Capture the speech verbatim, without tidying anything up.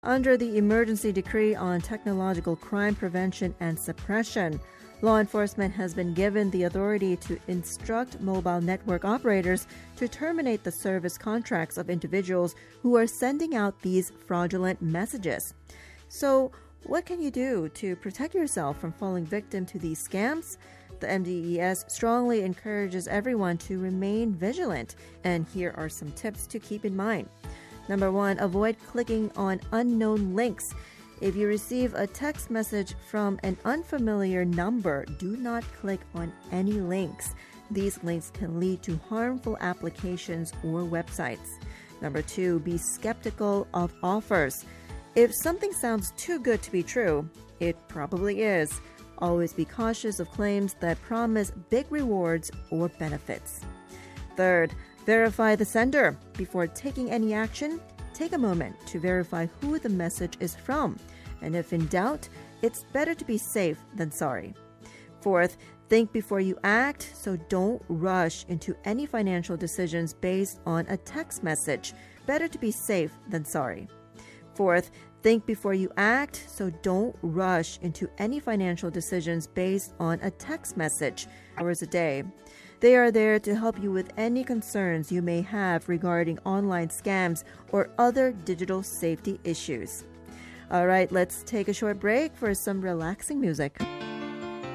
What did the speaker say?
Under the Emergency Decree on Technological Crime Prevention and Suppression, law enforcement has been given the authority to instruct mobile network operators to terminate the service contracts of individuals who are sending out these fraudulent messages. So, what can you do to protect yourself from falling victim to these scams? The M D E S strongly encourages everyone to remain vigilant, and here are some tips to keep in mind. Number one, avoid clicking on unknown links. If you receive a text message from an unfamiliar number, do not click on any links. These links can lead to harmful applications or websites. Number two, be skeptical of offers. If something sounds too good to be true, it probably is. Always be cautious of claims that promise big rewards or benefits. Third, verify the sender. Before taking any action, take a moment to verify who the message is from. And if in doubt, it's better to be safe than sorry. Fourth, think before you act, so don't rush into any financial decisions based on a text message. Better to be safe than sorry. Fourth, think before you act, so don't rush into any financial decisions based on a text message. Hours a day. They are there to help you with any concerns you may have regarding online scams or other digital safety issues. All right, let's take a short break for some relaxing music.